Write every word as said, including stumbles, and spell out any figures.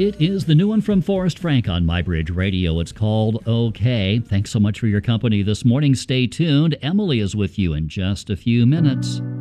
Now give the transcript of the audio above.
It is the new one from Forrest Frank on MyBridge Radio. It's called OK. Thanks so much for your company this morning. Stay tuned. Emily is with you in just a few minutes.